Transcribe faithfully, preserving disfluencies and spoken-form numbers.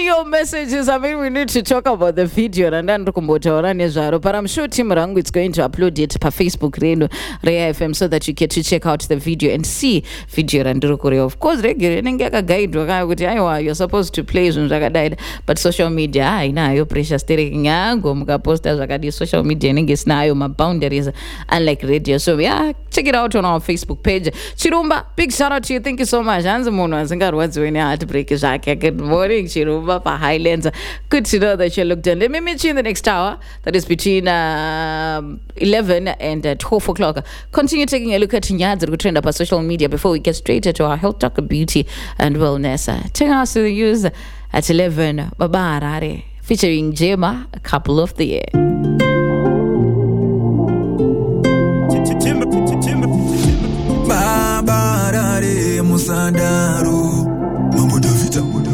your messages. I mean, we need to talk about the video and then but I'm sure Team Rangu is going to upload it per Facebook Rea F M so that you get to check out the video and see video and of course regular guide you're supposed to play died, but social media I know your precious post as social media and my boundaries unlike radio. So yeah, check it out on our Facebook page. Chirumba, big shout out to you. Thank you so much. Good morning, Chirumba for Highlands. Good to know that you looked in. Let me meet you in the next hour. That is between uh, eleven and uh, twelve o'clock. Continue taking a look at Nyads that trend up on social media before we get straight into our health talk, beauty and wellness. Check out the news at eleven. Babarare featuring Jema, a couple of the year. Babarare Musadaro.